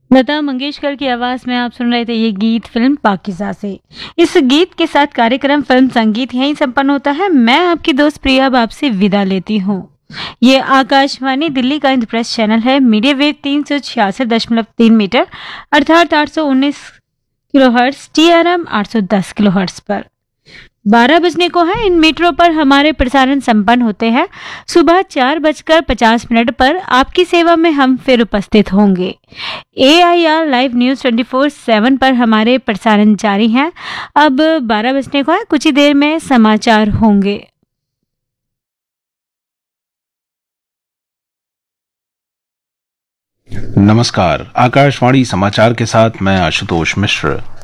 लता मंगेशकर की आवाज में आप सुन रहे थे ये गीत फिल्म पाकीज़ा से। इस गीत के साथ कार्यक्रम फिल्म संगीत यहीं संपन्न होता है। मैं आपकी दोस्त प्रिया अब आपसे विदा लेती हूँ। ये आकाशवाणी दिल्ली का इंद्रप्रस्थ चैनल है। मीडिया वेव 366.3 मीटर अर्थात 819 किलोहर्ट्ज, TRM 810 किलोहर्ट्ज पर 12 बजने को है। इन मीटरों पर हमारे प्रसारण संपन्न होते हैं। सुबह 4:50 पर आपकी सेवा में हम फिर उपस्थित होंगे। AIR लाइव न्यूज 24/7 पर हमारे प्रसारण जारी हैं। अब 12 बजने को है, कुछ ही देर में समाचार होंगे। नमस्कार, आकाशवाणी समाचार के साथ मैं आशुतोष मिश्र।